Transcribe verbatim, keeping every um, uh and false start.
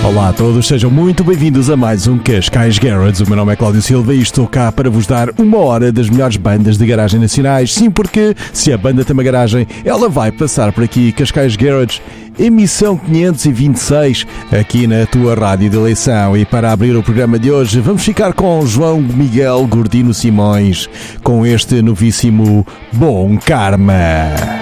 Olá a todos, sejam muito bem-vindos a mais um Cascais Garage. O meu nome é Cláudio Silva e estou cá para vos dar uma hora das melhores bandas de garagem nacionais. Sim, porque se a banda tem uma garagem, ela vai passar por aqui. Cascais Garage, emissão quinhentos e vinte e seis, aqui na tua rádio de eleição. E para abrir o programa de hoje, vamos ficar com João Miguel Gordino Simões, com este novíssimo Bom Karma.